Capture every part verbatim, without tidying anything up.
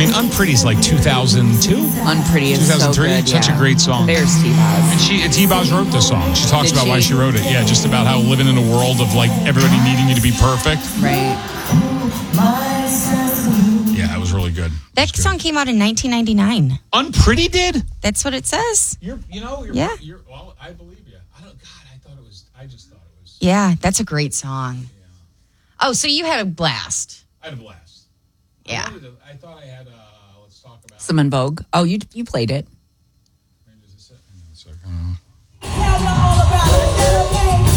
mean, Unpretty's like two thousand two? Unpretty is so good. Such yeah. a great song. There's T-Boz. And she, T-Boz wrote the song. She talks Did about she? why she wrote it. Yeah, just about how living in a world of like everybody needing you to be perfect. Right. Yeah, it was really good. That good. song came out in nineteen ninety-nine. Unpretty did? That's what it says. You're, you know, you're, Yeah. You're, well, I believe you. I don't. God, I thought it was. I just thought it was. Yeah, that's a great song. Yeah. Oh, so you had a blast. I had a blast. Yeah. I, wanted to, I thought I had. Uh, let's talk about. Some in Vogue. Oh, you you played it. Where does it say? Hang on a second. Tell me all about it, okay?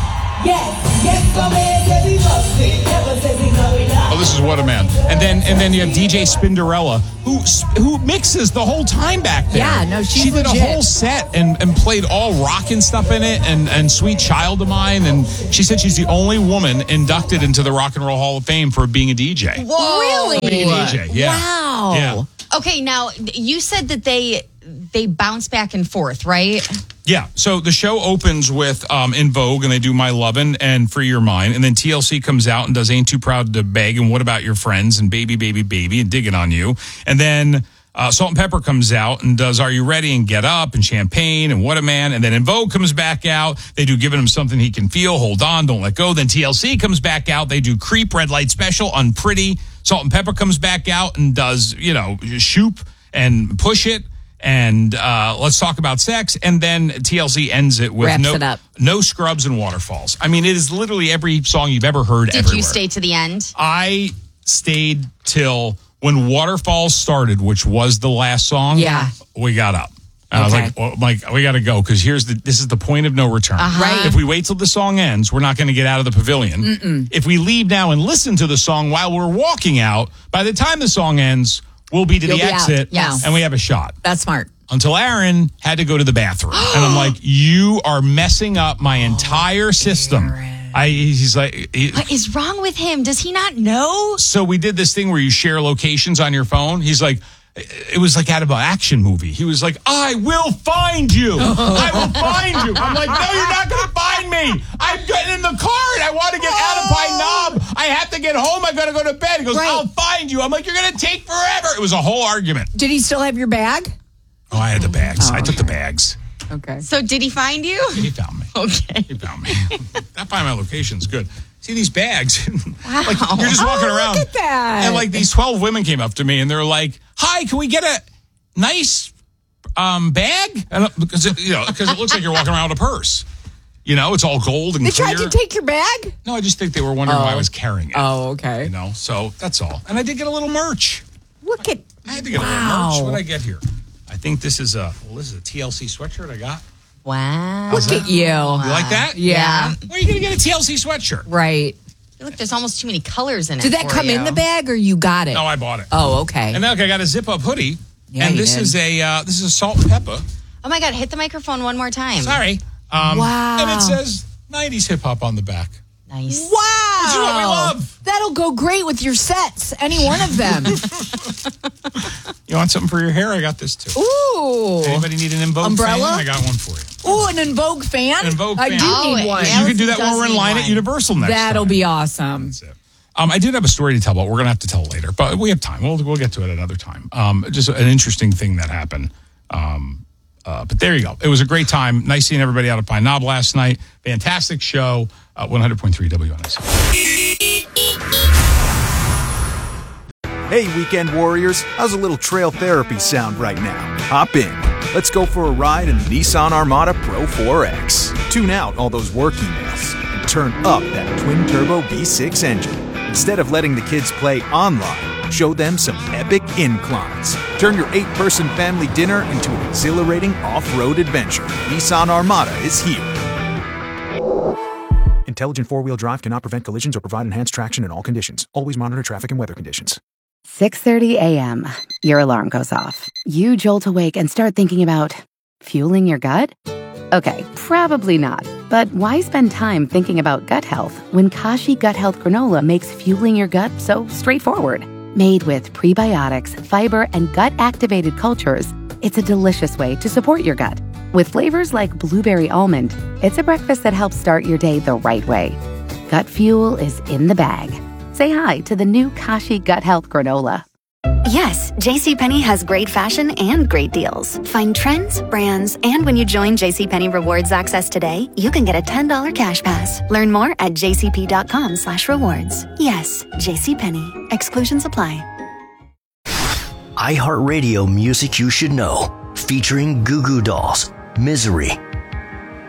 Yes, yes, my man says he loves it. Never says he's not enough. Oh, this is What a Man. And then and then you have D J Spinderella, who who mixes the whole time back there. Yeah, no, she's She did legit. a whole set and, and played all rock and stuff in it and, and Sweet Child of Mine. And she said she's the only woman inducted into the Rock and Roll Hall of Fame for being a D J. Whoa. Really? Being a D J, yeah. Wow. Yeah. Okay, now you said that they they bounce back and forth, right? Yeah, so the show opens with um, In Vogue, and they do My Lovin' and Free Your Mind, and then T L C comes out and does Ain't Too Proud to Beg, and What About Your Friends, and Baby, Baby, Baby, and Digging on You. And then uh, Salt and Pepper comes out and does Are You Ready, and Get Up, and Champagne, and What a Man. And then In Vogue comes back out. They do Giving Him Something He Can Feel, Hold On, Don't Let Go. Then T L C comes back out. They do Creep, Red Light Special, Unpretty. Salt and Pepper comes back out and does, you know, Shoop and Push It. And uh, Let's Talk About Sex. And then T L C ends it with Wraps no, it up. no Scrubs and Waterfalls. I mean, it is literally every song you've ever heard Did everywhere. you stay to the end? I stayed till when Waterfalls started, which was the last song. Yeah. We got up. And Okay. I was like, well, Mike, we got to go because here's the this is the point of no return. Uh-huh. Right. If we wait till the song ends, we're not going to get out of the pavilion. Mm-mm. If we leave now and listen to the song while we're walking out, by the time the song ends, we'll be to You'll the be out. exit Yes. and we have a shot. That's smart. Until Aaron had to go to the bathroom. And I'm like, you are messing up my entire system. Aaron. I, he's like, he, What is wrong with him? Does he not know? so we did this thing where you share locations on your phone. He's like, it was like out of an action movie. He was like, I will find you. I will find you. I'm like, no, you're not going to find me. I'm getting in the car and I want to get out of Pine Knob. I have to get home. I got to go to bed. He goes, Right. I'll find you. I'm like, you're going to take forever. It was a whole argument. Did he still have your bag? Oh, I had the bags. I took the bags. Okay. So did he find you? He found me. Okay. He found me. That Find My Location's good. See these bags? Like you're just walking Oh, around. look at that. And like these twelve women came up to me and they're like, "Hi, can we get a nice um, bag?" And because it, you know, because it looks like you're walking around with a purse. You know, it's all gold and They clear. tried to take your bag? no, I just think they were wondering why I was carrying it. Oh, okay. You know, so that's all. And I did get a little merch. Look at I had to get a little merch. What did I get here? I think this is a well, this is a T L C sweatshirt I got. Wow. Look at you. You like that? Yeah. Where are you going to get a T L C sweatshirt? Right. Look, there's almost too many colors in it. Did that for come you. in the bag or you got it? No, I bought it. Oh, okay. And then okay, I got a zip up hoodie. Yeah, and you this did. is a uh, this is a salt and pepper. Oh my God, hit the microphone one more time. Sorry. Um, Wow. And it says nineties hip hop on the back. Nice. Wow. Which is what we love. That'll go great with your sets, any one of them. You want something for your hair? I got this too. Ooh. Anybody need an In Vogue Umbrella? fan? I got one for you. Ooh, an In Vogue fan? An In Vogue I fan. do Oh, need one. yeah. You can do that does when we're in need line one. at Universal next That'll time. be awesome. That's it. Um, I did have a story to tell, but we're going to have to tell later. But we have time. We'll we'll get to it another time. Um, just an interesting thing that happened. Um, uh, but there you go. It was a great time. Nice seeing everybody out of Pine Knob last night. Fantastic show. Uh, one hundred point three W N S. Hey, weekend warriors, how's a little trail therapy sound right now? Hop in. Let's go for a ride in the Nissan Armada Pro four X. Tune out all those work emails and turn up that twin-turbo V six engine. Instead of letting the kids play online, show them some epic inclines. Turn your eight-person family dinner into an exhilarating off-road adventure. Nissan Armada is here. Intelligent four-wheel drive cannot prevent collisions or provide enhanced traction in all conditions. Always monitor traffic and weather conditions. six thirty a.m. Your alarm goes off. You jolt awake and start thinking about fueling your gut? Okay, probably not. But why spend time thinking about gut health when Kashi Gut Health Granola makes fueling your gut so straightforward? Made with prebiotics, fiber, and gut-activated cultures, it's a delicious way to support your gut. With flavors like blueberry almond, it's a breakfast that helps start your day the right way. Gut fuel is in the bag. Say hi to the new Kashi Gut Health Granola. Yes, JCPenney has great fashion and great deals. Find trends, brands, and when you join JCPenney Rewards Access today, you can get a ten dollars cash pass. Learn more at jcp.com slash rewards. Yes, JCPenney. Exclusions apply. iHeartRadio Music You Should Know, featuring Goo Goo Dolls, Misery,